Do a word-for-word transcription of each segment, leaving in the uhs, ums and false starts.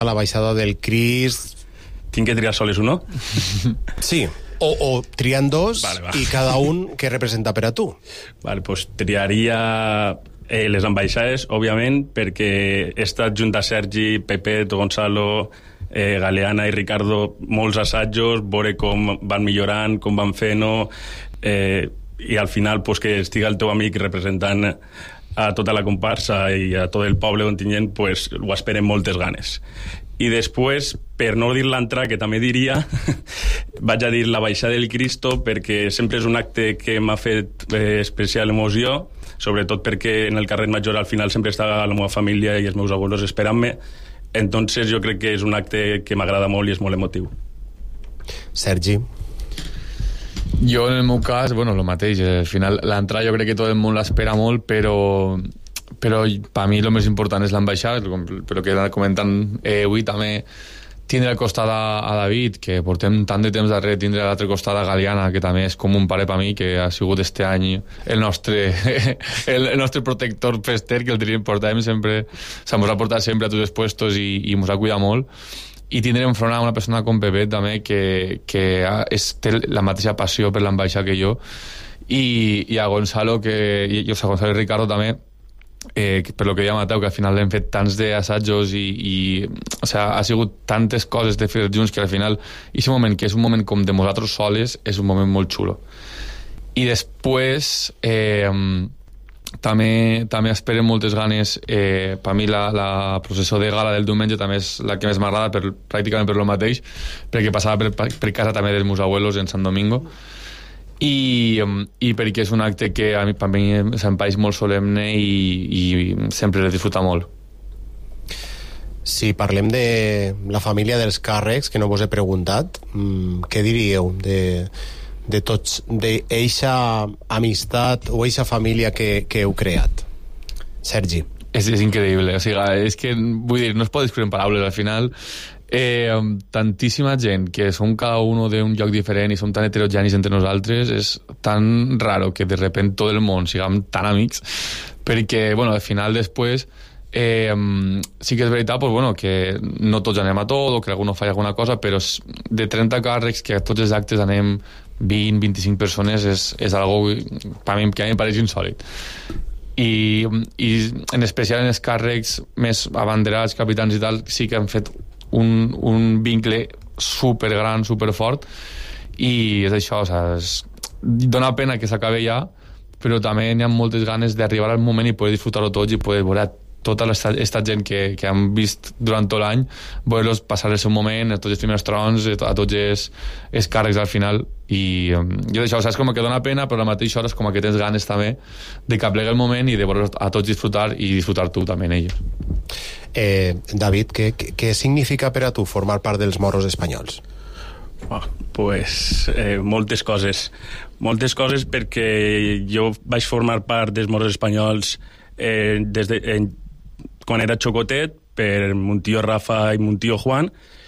a la baixada del Crist. Tinc que triar soles uno? Sí, o, o triant dos, vale, va. I cada un que representa per a tu. Vale, pues triaria eh, les ambaixades, òbviament, perquè he estat junt a Sergi, Pepe, Gonzalo, eh, Galeana i Ricardo molts assajos, veure com van millorant, com van fent-ho, eh, i al final pues, que estigui el teu amic representant a tota la comparsa i a tot el poble d'Ontinyent, pues, ho esperem moltes ganes. I després, per no dir l'altra, que també diria, vaig a dir la baixada del Cristo, perquè sempre és un acte que m'ha fet eh, especial emoció, sobretot perquè en el carrer Major al final sempre està la meva família i els meus abuelos esperant-me. Entonces jo crec que és un acte que m'agrada molt i és molt emotiu. Sergi? Jo, en el meu cas, bueno, el mateix. Al final, l'entrada jo crec que tot el món l'espera molt, però... però per mi el més important és l'ambaixada, però que comentant eh, avui també tindre al costat a, a David, que portem tant de temps darrere, tindre a l'altre costat a Galeana, que també és com un pare per mi, que ha sigut este any el nostre el, el nostre protector fester, que el tenim, portàvem sempre, se'ns ha portat sempre a tots els puestos i, i ens ha cuidat molt. I tindre enfront a una persona com Pepe també, que, que és, té la mateixa passió per l'ambaixada que jo, i, i a Gonzalo, que, i, i a Gonzalo i Ricardo també, Eh, per lo que deia Mateu, que al final hem fet tants d'assajos i, i o sea, ha sigut tantes coses de fer junts que al final aquest moment, que és un moment com de nosaltres soles, és un moment molt xulo. I després eh, també, també esperem moltes ganes, eh, per mi la, la processó de gala del diumenge també és la que més m'agrada, per, pràcticament per lo mateix, perquè passava per, per casa també dels meus abuelos en Sant Domingo, i, i perquè és un acte que a mi, per mi se'm pareix molt solemne i, i sempre l'he disfrutat molt. Si parlem de la família dels càrrecs, que no vos he preguntat, què diríeu de, de tots, d'eixa amistat o eixa família que, que heu creat? Sergi? És, és increïble, o sigui, és que, vull dir, no es pot descriure en paraules, al final eh, tantíssima gent que som cada uno d'un lloc diferent i som tan heterogenis entre nosaltres, és tan raro que de repente tot el món siguem tan amics, perquè, bueno, al final després eh, sí que és veritat pues, bueno, que no tots anem a tot o que algú falla alguna cosa, però de trenta càrrecs que a tots els actes anem vint a vint-i-cinc persones és, és algo per mi, que a mi em pareix insòlit. I, i en especial en els càrrecs més abanderats, capitans i tal, sí que han fet un, un vincle super gran, super fort, i és això, o sea, és, dona pena que s'acabi ja, però també n'hi ha moltes ganes d'arribar al moment i poder disfrutar-ho tots i poder veure tota aquesta gent que, que han vist durant tot l'any, veure-los passar el seu moment, a tots els primers trons, a tots els, els càrrecs al final, i um, jo d'això, saps, com que dona pena, però a la mateixa hora és com que tens ganes també de que aplegui el moment i de veure a tots disfrutar i disfrutar tu també en ells. Eh, David, què, què significa per a tu formar part dels Moros Espanyols? Oh, pues eh, moltes coses moltes coses perquè jo vaig formar part dels Moros Espanyols eh, des de, eh, quan era xocotet per mon tio Rafa i mon tio Juan,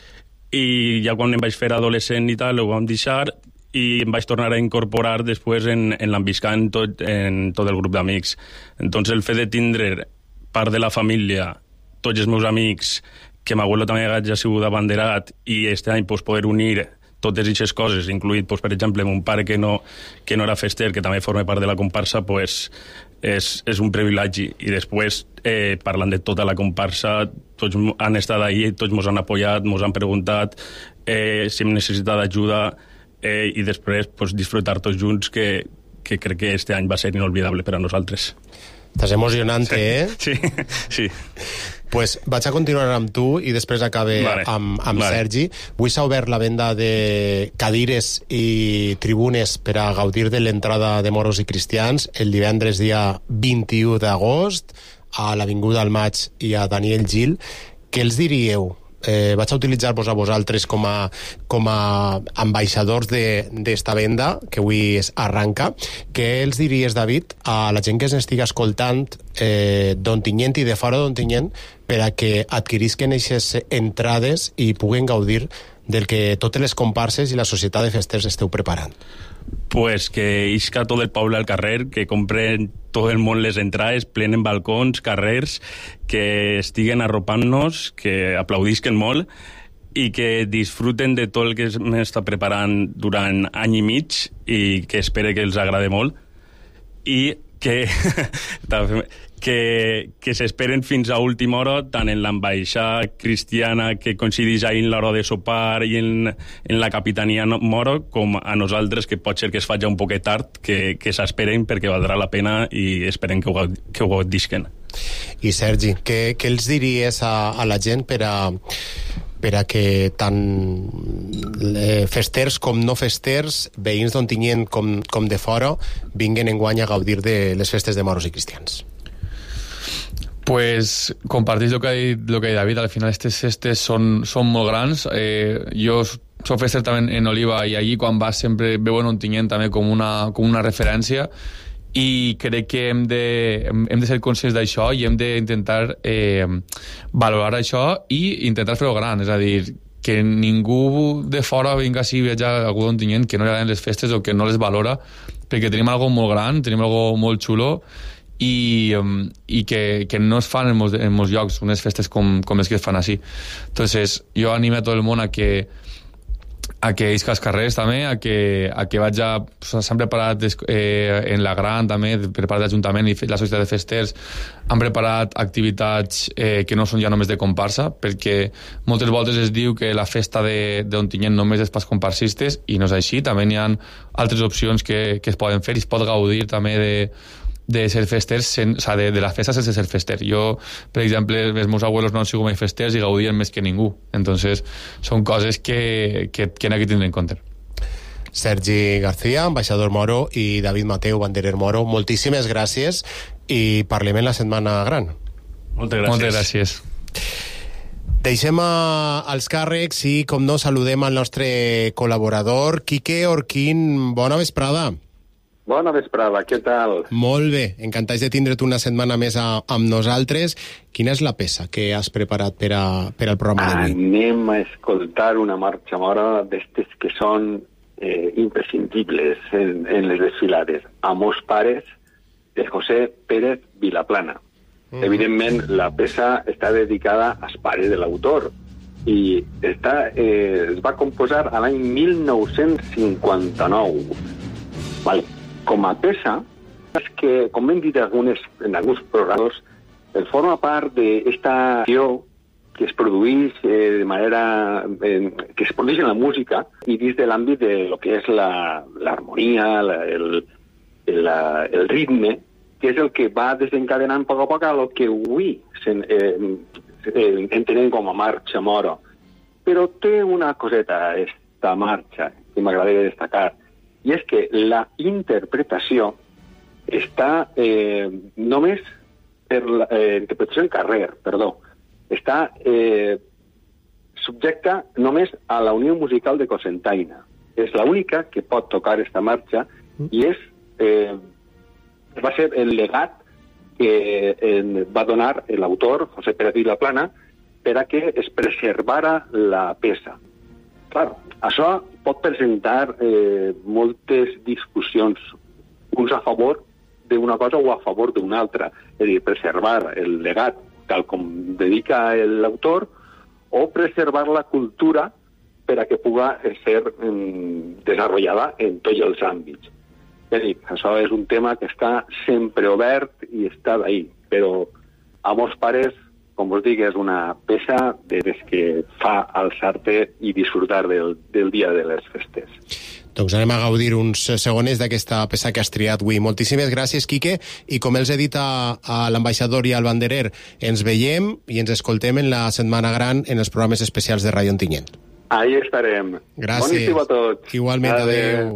i ja quan em vaig fer adolescent i tal ho vam deixar i em vaig tornar a incorporar després en, en l'Ambiscan tot, en tot el grup d'amics. Entonces el fet de tindre part de la família, tots els meus amics, que m'abuelo també ha sigut abanderat, i este any pues, poder unir totes aquestes coses, incluït, pues, per exemple, mon pare que no, que no era fester, que també forma part de la comparsa, pues, és, és un privilegi. I després, eh, parlant de tota la comparsa, tots han estat ahí, tots ens han apoyat, ens han preguntat eh, si hem necessitat ajuda, eh, i després pues, disfrutar tots junts, que, que crec que este any va ser inolvidable per a nosaltres. Estàs emocionant, sí. eh? Sí, sí. Pues vaig a continuar amb tu i després acabe vale. amb, amb vale. Sergi. Avui s'ha obert la venda de cadires i tribunes per a gaudir de l'entrada de moros i cristians el divendres dia vint-i-u d'agost a l'Avinguda al Maig i a Daniel Gil. Què els diríeu? Eh, vaig a utilitzar-vos a vosaltres com a, com a ambaixadors d'esta venda que avui es arranca. Què els diries, David, a la gent que s'estiga escoltant eh, d'Ontinyent i de fora d'Ontinyent per a que adquirisquen aquestes entrades i puguen gaudir del que totes les comparses i la societat de festers esteu preparant? Pues que isca tot el poble al carrer, que compren tot el món les entrades, plenen balcons, carrers, que estiguen arropant-nos, que aplaudisquen molt i que disfruten de tot el que m'està preparant durant any i mig i que espero que els agrade molt i que, que, que s'esperen fins a última hora, tant en l'ambaixada cristiana que coincideix ahir en l'hora de sopar i en, en la capitania moro, com a nosaltres, que pot ser que es faci un poquet tard, que, que s'esperen perquè valdrà la pena i esperen que ho, que ho gaudisquen. I Sergi, què, què els diries a, a la gent per a per a que tant eh, festers com no festers, veïns d'Ontinyent com, com de fora, vinguen enguany a gaudir de les festes de moros i cristians? Pues compartís lo que ha dit, lo que ha dit David. Al final aquestes festes són, són molt grans. Eh, jo soc fester també en Oliva i allí quan vas sempre veuen Ontinyent també com una, com una referència i crec que hem de, hem de ser conscients d'això i hem d'intentar eh, valorar això i intentar fer-ho gran, és a dir, que ningú de fora vinga així a viatjar a algú d'Ontinyent que no li agraden les festes o que no les valora, perquè tenim algo molt gran, tenim algo molt xulo i, i que, que no es fan en molts, en molts llocs unes festes com, com les que es fan així. Entonces, jo animo a tot el món a que a que isca als carrers també, a que, a que vaig a... S'han preparat eh, en la Gran també, per part de l'Ajuntament i la Societat de Festers, han preparat activitats eh, que no són ja només de comparsa, perquè moltes voltes es diu que la festa d'Ontinyent només és pels comparsistes i no és així, també hi ha altres opcions que, que es poden fer i es pot gaudir també de de ser festers, sen, o sea, de, de la festa sense ser fester. Jo, per exemple, els meus abuelos no han sigut mai festers i gaudien més que ningú. Entonces, són coses que, que, que n'hi ha que tindre en compte. Sergi García, ambaixador moro, i David Mateu, banderer moro, moltíssimes gràcies i parlem en la Setmana Gran. Moltes gràcies. Moltes gràcies. Deixem a, als càrrecs i, com no, saludem al nostre col·laborador, Quique Orquín. Bona vesprada. Bona vesprada, què tal? Molt bé, encantats de tindre't una setmana més a, amb nosaltres. Quina és la peça que has preparat per, a, per al programa d'avui? Anem a escoltar una marxa mora d'estes que són eh, imprescindibles en, en les desfilades. Amos Pares, de José Pérez Vilaplana. Mm. Evidentment, la peça està dedicada als pares de l'autor i està, eh, es va composar a l'any mil nou-cents cinquanta-nou. Vale. Com a peça, és que, com hem dit algunes, en alguns programes, forma part d'esta acció que es produeix eh, de manera... Eh, que es produeix en la música i dins de l'àmbit de lo que és l'harmonia, la, el, la, el ritme, que és el que va desencadenant a poc a poc a lo que avui eh, eh, entenem com a marxa mora. Però té una coseta, esta marxa, que m'agradaria destacar, i és que la interpretació està eh, només per la eh, interpretació en carrer, perdó, està eh, subjecta només a la Unió Musical de Cocentaina. És l'única que pot tocar esta marxa i és eh, va ser el legat que eh, va donar l'autor, José Pérez Vilaplana, per a que es preservara la peça. Clar, això pot presentar eh, moltes discussions, uns a favor d'una cosa o a favor d'una altra. És a dir, preservar el legat tal com dedica l'autor o preservar la cultura per a que puga ser eh, desenvolupada en tots els àmbits. És a dir, això és un tema que està sempre obert i està d'ahí, però Amos Pares, com us dic, és una peça de les que fa alçar-te i disfrutar del, del dia de les festes. Doncs anem a gaudir uns segons d'aquesta peça que has triat avui. Moltíssimes gràcies, Quique, i com els he dit a, a l'ambaixador i al banderer, ens veiem i ens escoltem en la Setmana Gran en els programes especials de Ràdio Ontinyent. Ahí estarem. Gràcies. Bon estiu a tots. Igualment, adeu. adeu.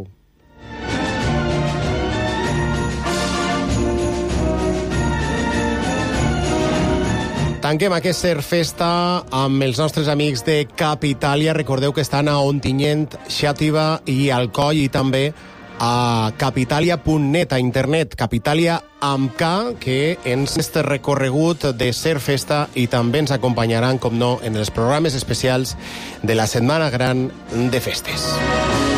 Tanquem aquest Ser Festa amb els nostres amics de Capitalia. Recordeu que estan a Ontinyent, Xàtiva i Alcoi, i també a capitalia punt net, a internet, Capitalia amb K, que ens este recorregut de Ser Festa i també ens acompanyaran, com no, en els programes especials de la Setmana Gran de Festes.